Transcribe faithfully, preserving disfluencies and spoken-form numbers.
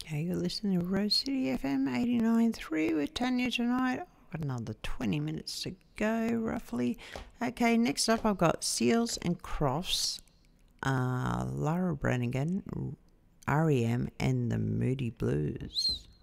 Okay, you're listening to Rose City F M eighty-nine point three with Tanya tonight. I've got another twenty minutes to go, roughly. Okay, next up I've got Seals and Crofts, uh, Lara Branigan, R E M, and the Moody Blues.